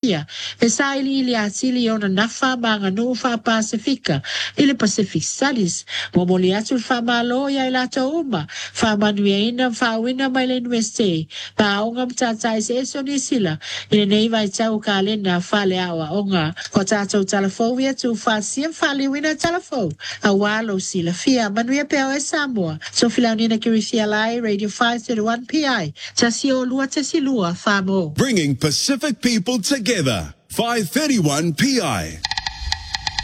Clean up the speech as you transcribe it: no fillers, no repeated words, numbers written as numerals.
fia e sa ili atili ona nafa manga no fa Pasifika ile Pacific Studies mo moli atu fa malo ya ila ta uma fa manuina fa wina mai university pa onga mtata ise ni sila ile nei vai tau kale na fale awa onga ko tata telefone tu fa siem fale wina telefone awalo sila fia manuia pe o Samoa so filaunina kirisia lai radio 531 PI tasio lua tasilua famo bringing Pacific people together 531 PI